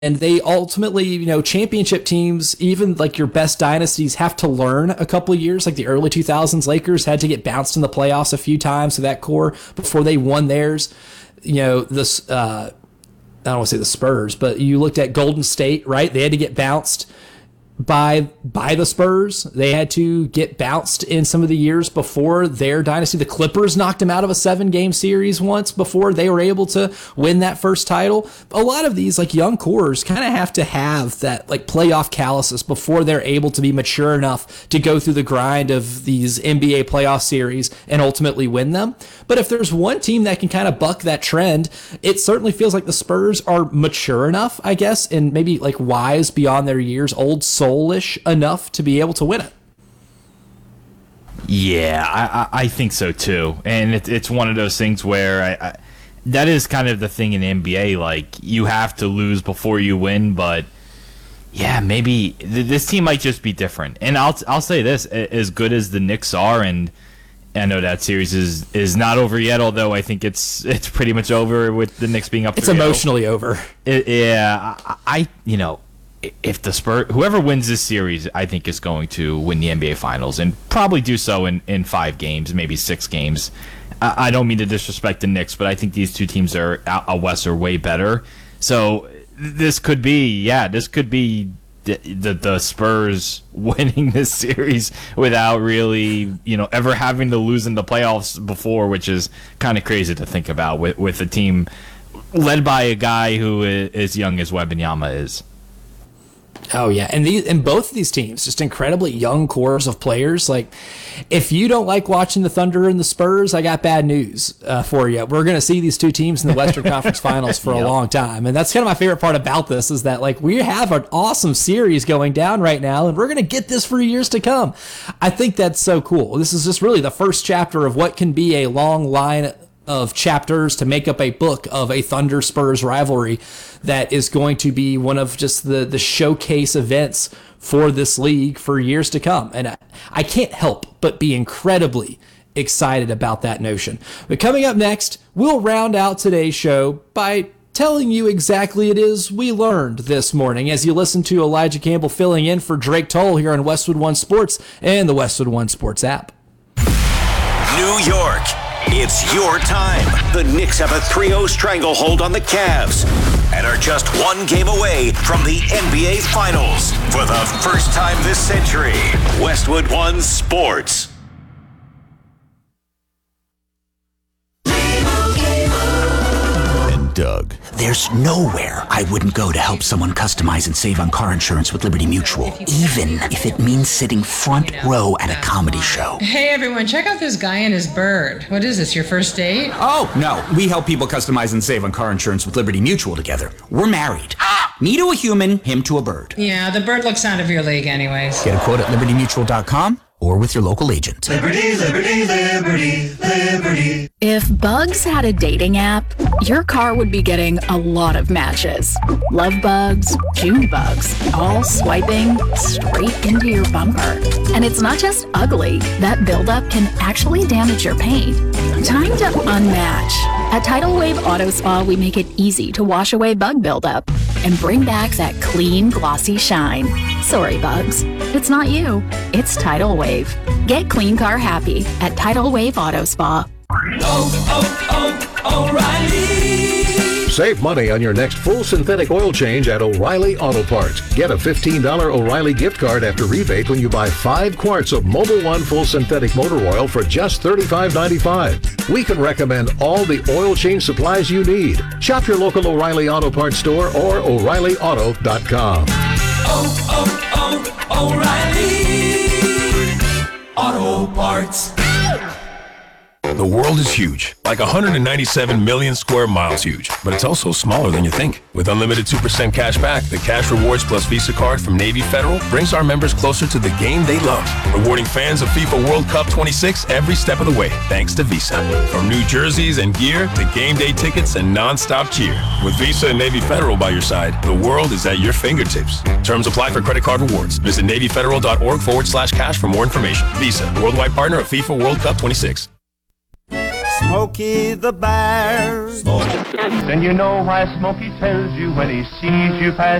And they ultimately, championship teams, even like your best dynasties, have to learn a couple of years. Like the early 2000s Lakers had to get bounced in the playoffs a few times to that core before they won theirs. This I don't want to say the Spurs, but you looked at Golden State, right? They had to get bounced by the Spurs. They had to get bounced in some of the years before their dynasty. The Clippers knocked them out of a 7-game series once before they were able to win that first title. A lot of these like young cores kind of have to have that like playoff calluses before they're able to be mature enough to go through the grind of these NBA playoff series and ultimately win them. But if there's one team that can kind of buck that trend, it certainly feels like the Spurs are mature enough, I guess, and maybe like wise beyond their years, old soulish enough to be able to win it. Yeah, I think so too. And it's one of those things where that is kind of the thing in the NBA. Like, you have to lose before you win, but yeah, maybe this team might just be different. And I'll say this, as good as the Knicks are, and I know that series is not over yet, although I think it's pretty much over with the Knicks being up 3-0. It's emotionally over. If the Spurs, whoever wins this series, I think is going to win the NBA Finals and probably do so in 5 games, maybe 6 games. I don't mean to disrespect the Knicks, but I think these two teams out west are way better. So this could be the Spurs winning this series without really, ever having to lose in the playoffs before, which is kind of crazy to think about with a team led by a guy who is as young as Wembanyama is. Oh yeah, and both of these teams, just incredibly young cores of players. Like, if you don't like watching the Thunder and the Spurs, I got bad news for you. We're going to see these two teams in the Western Conference Finals for a long time, and that's kind of my favorite part about this is that like we have an awesome series going down right now, and we're going to get this for years to come. I think that's so cool. This is just really the first chapter of what can be a long line of chapters to make up a book of a Thunder Spurs rivalry that is going to be one of just the showcase events for this league for years to come. And I can't help but be incredibly excited about that notion. But coming up next, we'll round out today's show by telling you exactly it is we learned this morning as you listen to Elijah Campbell filling in for Drake Toll here on Westwood One Sports and the Westwood One Sports app. New York. It's your time. The Knicks have a 3-0 stranglehold on the Cavs and are just 1 game away from the NBA Finals. For the first time this century, Westwood One Sports. Doug. There's nowhere I wouldn't go to help someone customize and save on car insurance with Liberty Mutual, even if it means sitting front row at a comedy show. Hey everyone, check out this guy and his bird. What is this, your first date? Oh, no. We help people customize and save on car insurance with Liberty Mutual together. We're married. Me to a human, him to a bird. Yeah, the bird looks out of your league anyways. Get a quote at libertymutual.com or with your local agent. Liberty, liberty, liberty, liberty. If Bugs had a dating app, your car would be getting a lot of matches. Love bugs, June bugs, all swiping straight into your bumper. And it's not just ugly. That buildup can actually damage your paint. Time to unmatch. At Tidal Wave Auto Spa, we make it easy to wash away bug buildup and bring back that clean, glossy shine. Sorry, bugs. It's not you. It's Tidal Wave. Get clean car happy at Tidal Wave Auto Spa. O'Reilly. Save money on your next full synthetic oil change at O'Reilly Auto Parts. Get a $15 O'Reilly gift card after rebate when you buy 5 quarts of Mobil 1 full synthetic motor oil for just $35.95. We can recommend all the oil change supplies you need. Shop your local O'Reilly Auto Parts store or O'ReillyAuto.com. O'Reilly Auto Parts. The world is huge, like 197 million square miles huge, but it's also smaller than you think. With unlimited 2% cash back, the Cash Rewards Plus Visa card from Navy Federal brings our members closer to the game they love, rewarding fans of FIFA World Cup 26 every step of the way, thanks to Visa. From new jerseys and gear to game day tickets and non-stop cheer. With Visa and Navy Federal by your side, the world is at your fingertips. Terms apply for credit card rewards. Visit NavyFederal.org/cash for more information. Visa, worldwide partner of FIFA World Cup 26. Smokey the Bear. Then you know why Smokey tells you when he sees you pass